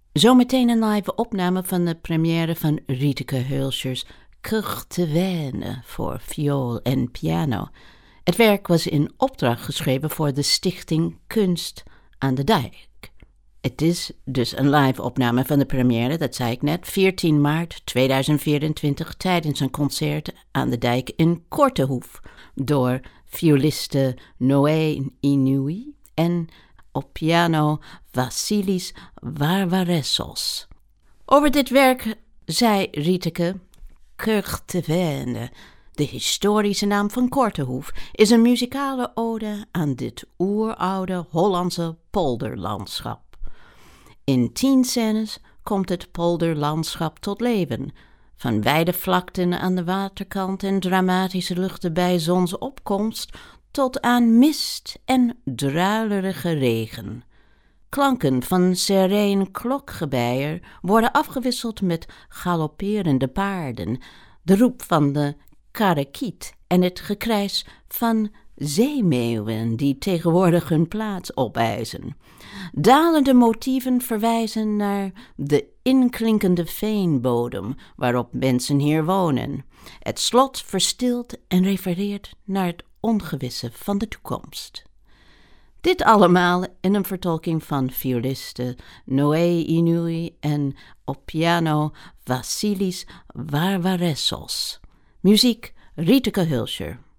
Zometeen een live opname van de première van Rieteke Heulscher's Courte Veine voor viool en piano. Het werk was in opdracht geschreven voor de stichting Kunst aan de Dijk. Het is dus een live opname van de première, dat zei ik net, 14 maart 2024 tijdens een concert aan de Dijk in Kortehoef door violiste Noé Inoui en op piano Vassilis Varvaressos. Over dit werk zei Rieteke: Courte Veine, de historische naam van Kortehoef, is een muzikale ode aan dit oeroude Hollandse polderlandschap. In 10 scènes komt het polderlandschap tot leven, van wijde vlakten aan de waterkant en dramatische luchten bij zonsopkomst tot aan mist en druilerige regen. Klanken van sereen klokgebeier worden afgewisseld met galopperende paarden, de roep van de karakiet en het gekrijs van zeemeeuwen die tegenwoordig hun plaats opeisen. Dalende motieven verwijzen naar de inklinkende veenbodem waarop mensen hier wonen. Het slot verstilt en refereert naar het ongewisse van de toekomst. Dit allemaal in een vertolking van violiste Noé Inoui en op piano Vassilis Varvaressos. Muziek Rieteke Heulscher.